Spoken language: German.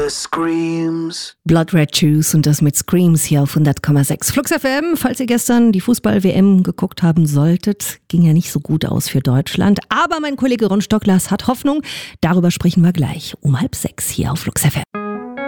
the Screams. Blood Red Shoes und das mit Screams hier auf 100,6 Flux FM. Falls ihr gestern die Fußball-WM geguckt haben solltet, ging ja nicht so gut aus für Deutschland. Aber mein Kollege Ron Stocklas hat Hoffnung. Darüber sprechen wir gleich um 5:30 hier auf Flux FM.